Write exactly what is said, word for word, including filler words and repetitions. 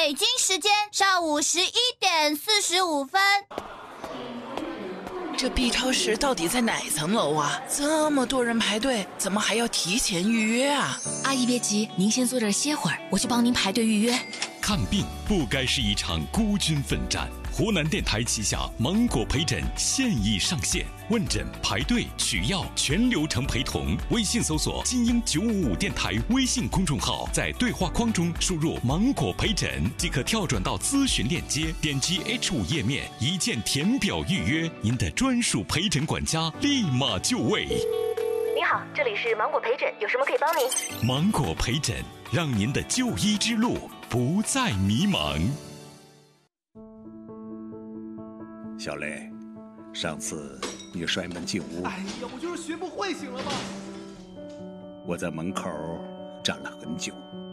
北京时间上午十一点四十五分。 这 B 超市到底在哪层楼啊？这么多人排队，怎么还要提前预约啊？ 阿姨别急，您先坐这儿歇会儿，我去帮您排队预约。 看病不该是一场孤军奋战。湖南电台旗下芒果陪诊现已上线，问诊、排队、取药全流程陪同。微信搜索金鹰九五五电台微信公众号，在对话框中输入芒果陪诊即可跳转到咨询链接，点击 H 五 页面，一键填表预约，您的专属陪诊管家立马就位。 您好，这里是芒果陪诊，有什么可以帮您？ 芒果陪诊，让您的就医之路不再迷茫。 小雷，上次你摔门进屋， 哎呀，我就是学不会，行了吗？ 我在门口站了很久，